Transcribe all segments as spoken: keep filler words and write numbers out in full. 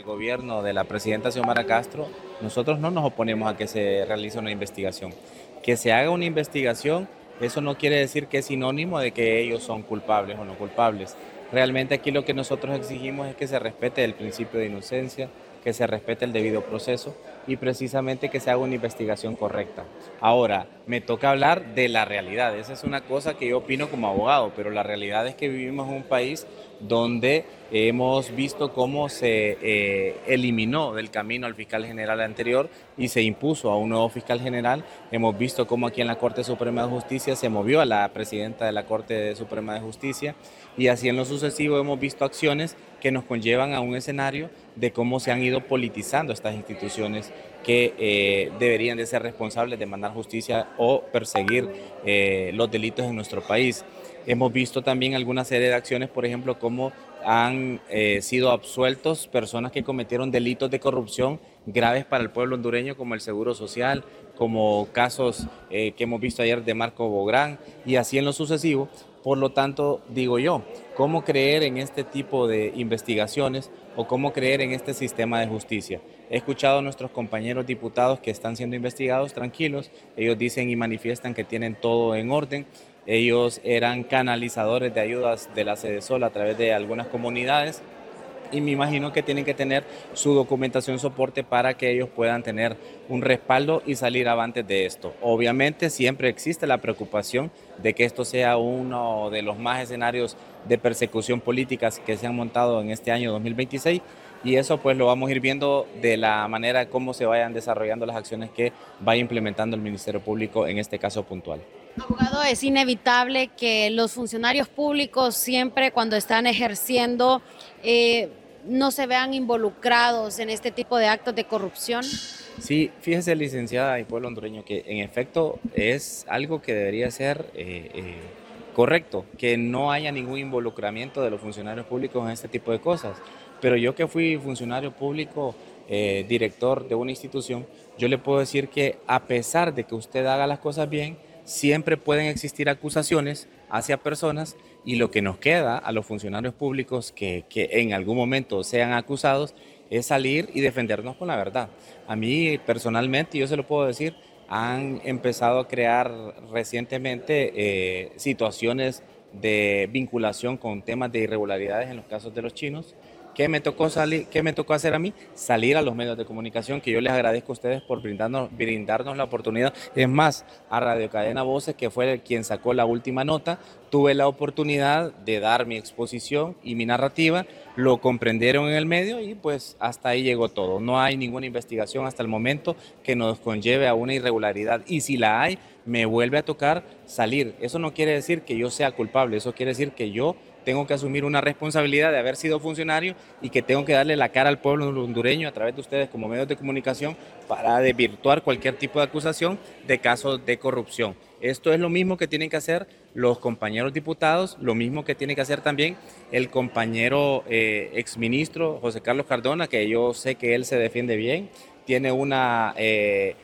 el gobierno de la presidenta Xiomara Castro, nosotros no nos oponemos a que se realice una investigación. Que se haga una investigación, eso no quiere decir que es sinónimo de que ellos son culpables o no culpables. Realmente aquí lo que nosotros exigimos es que se respete el principio de inocencia, que se respete el debido proceso y precisamente que se haga una investigación correcta. Ahora, me toca hablar de la realidad. Esa es una cosa que yo opino como abogado, pero la realidad es que vivimos en un país donde hemos visto cómo se eh, eliminó del camino al fiscal general anterior y se impuso a un nuevo fiscal general. Hemos visto cómo aquí en la Corte Suprema de Justicia se movió a la presidenta de la Corte Suprema de Justicia y así en lo sucesivo hemos visto acciones que nos conllevan a un escenario de cómo se han ido politizando estas instituciones que eh, deberían de ser responsables de mandar justicia o perseguir eh, los delitos en nuestro país. Hemos visto también alguna serie de acciones, por ejemplo, cómo han eh, sido absueltos personas que cometieron delitos de corrupción graves para el pueblo hondureño, como el Seguro Social, como casos eh, que hemos visto ayer de Marco Bográn y así en lo sucesivo. Por lo tanto, digo yo, ¿cómo creer en este tipo de investigaciones o cómo creer en este sistema de justicia? He escuchado a nuestros compañeros diputados que están siendo investigados tranquilos, ellos dicen y manifiestan que tienen todo en orden. Ellos eran canalizadores de ayudas de la Sedesol a través de algunas comunidades y me imagino que tienen que tener su documentación soporte para que ellos puedan tener un respaldo y salir avantes de esto. Obviamente siempre existe la preocupación de que esto sea uno de los más escenarios de persecución política que se han montado en este año dos mil veintiséis y eso pues lo vamos a ir viendo de la manera como se vayan desarrollando las acciones que vaya implementando el Ministerio Público en este caso puntual. Abogado, es inevitable que los funcionarios públicos siempre cuando están ejerciendo eh, no se vean involucrados en este tipo de actos de corrupción. Sí, fíjese, licenciada y pueblo hondureño, que en efecto es algo que debería ser eh, eh, correcto, que no haya ningún involucramiento de los funcionarios públicos en este tipo de cosas. Pero yo que fui funcionario público, eh, director de una institución, yo le puedo decir que a pesar de que usted haga las cosas bien, siempre pueden existir acusaciones hacia personas y lo que nos queda a los funcionarios públicos que, que en algún momento sean acusados es salir y defendernos con la verdad. A mí personalmente, yo se lo puedo decir, han empezado a crear recientemente eh, situaciones de vinculación con temas de irregularidades en los casos de los chinos. ¿Qué me tocó salir, qué me tocó hacer a mí? Salir a los medios de comunicación, que yo les agradezco a ustedes por brindarnos, brindarnos la oportunidad. Es más, a Radio Cadena Voces, que fue quien sacó la última nota, tuve la oportunidad de dar mi exposición y mi narrativa, lo comprendieron en el medio y pues hasta ahí llegó todo. No hay ninguna investigación hasta el momento que nos conlleve a una irregularidad y si la hay, me vuelve a tocar salir. Eso no quiere decir que yo sea culpable, eso quiere decir que yo tengo que asumir una responsabilidad de haber sido funcionario y que tengo que darle la cara al pueblo hondureño a través de ustedes como medios de comunicación para desvirtuar cualquier tipo de acusación de casos de corrupción. Esto es lo mismo que tienen que hacer los compañeros diputados, lo mismo que tiene que hacer también el compañero eh, exministro José Carlos Cardona, que yo sé que él se defiende bien, tiene una eh,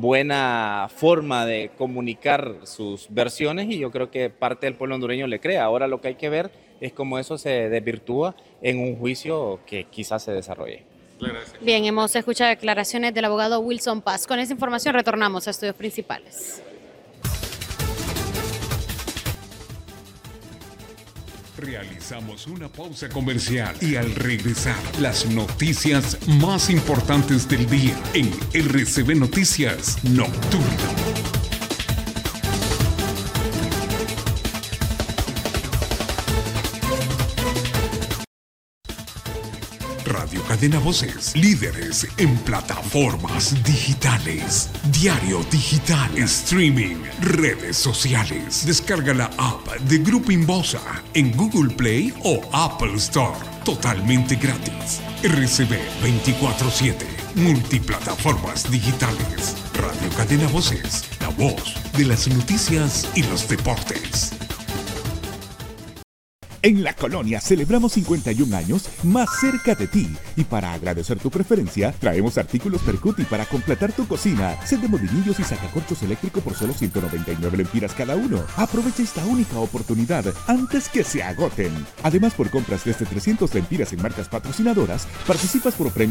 buena forma de comunicar sus versiones y yo creo que parte del pueblo hondureño le cree. Ahora lo que hay que ver es cómo eso se desvirtúa en un juicio que quizás se desarrolle. Bien, hemos escuchado declaraciones del abogado Wilson Paz. Con esa información retornamos a estudios principales. Realizamos una pausa comercial y al regresar, las noticias más importantes del día en R C B Noticias Nocturno. Radio Cadena Voces, líderes en plataformas digitales, diario digital, streaming, redes sociales. Descarga la app de Grupo Inbosa en Google Play o Apple Store, totalmente gratis. R C B veinticuatro siete, multiplataformas digitales. Radio Cadena Voces, la voz de las noticias y los deportes. En La Colonia celebramos cincuenta y un años más cerca de ti y para agradecer tu preferencia traemos artículos Percuti para completar tu cocina, set de molinillos y sacacorchos eléctrico por solo ciento noventa y nueve lempiras cada uno. Aprovecha esta única oportunidad antes que se agoten. Además, por compras desde trescientas lempiras en marcas patrocinadoras, participas por premios